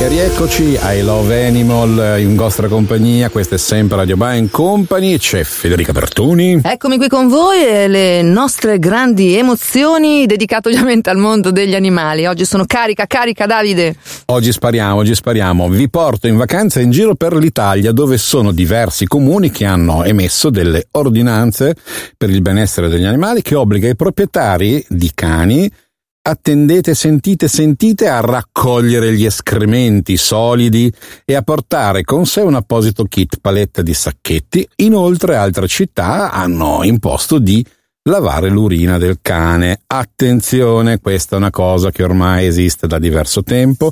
rieccoci I Love Animal in vostra compagnia. Questa è sempre Radio Band Company. C'è Federica Bertoni. Eccomi qui con voi e le nostre grandi emozioni dedicate ovviamente al mondo degli animali. Oggi sono carica, Davide. Oggi spariamo. Vi porto in vacanza in giro per l'Italia, dove sono diversi comuni che hanno emesso delle ordinanze per il benessere degli animali che obbliga i proprietari di cani, attendete, sentite, a raccogliere gli escrementi solidi e a portare con sé un apposito kit paletta di sacchetti. Inoltre altre città hanno imposto di lavare l'urina del cane. Attenzione, questa è una cosa che ormai esiste da diverso tempo.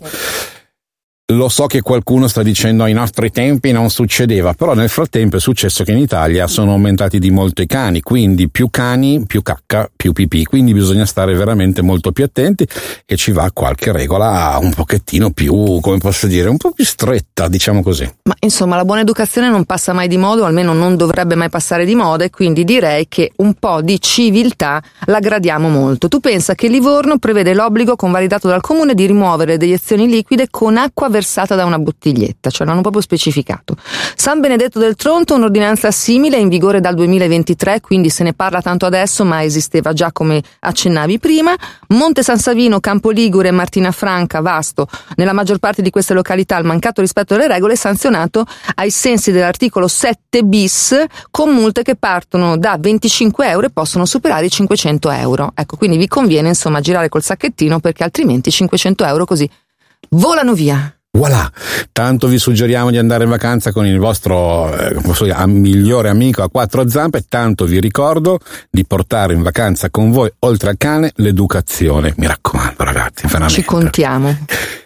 Lo so che qualcuno sta dicendo ai nostri tempi non succedeva, però nel frattempo è successo che in Italia sono aumentati di molto i cani, quindi più cani, più cacca, più pipì, quindi bisogna stare veramente molto più attenti e ci va qualche regola un pochettino più, come posso dire, un po' più stretta, diciamo così. Ma insomma la buona educazione non passa mai di moda, o almeno non dovrebbe mai passare di moda, e quindi direi che un po' di civiltà la gradiamo molto. Tu pensa che Livorno prevede l'obbligo convalidato dal comune di rimuovere le deiezioni liquide con acqua versata da una bottiglietta, cioè l'hanno proprio specificato. San Benedetto del Tronto, un'ordinanza simile in vigore dal 2023, quindi se ne parla tanto adesso, ma esisteva già come accennavi prima. Monte San Savino, Campoligure, Martina Franca, Vasto, nella maggior parte di queste località il mancato rispetto delle regole è sanzionato ai sensi dell'articolo 7 bis con multe che partono da 25 euro e possono superare i 500 euro. Ecco, quindi vi conviene insomma girare col sacchettino, perché altrimenti 500 euro così volano via. Voilà, tanto vi suggeriamo di andare in vacanza con il vostro migliore amico a quattro zampe, tanto vi ricordo di portare in vacanza con voi, oltre al cane, l'educazione. Mi raccomando ragazzi, veramente. Ci contiamo.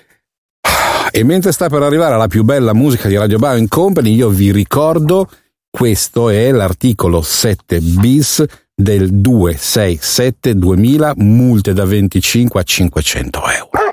E mentre sta per arrivare la più bella musica di Radio Band Company, io vi ricordo, questo è l'articolo 7 bis del 267/2000, multe da 25 a 500 euro.